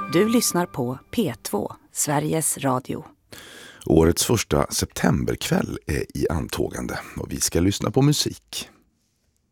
Du lyssnar på P2, Sveriges Radio. Årets första septemberkväll är i antågande och vi ska lyssna på musik.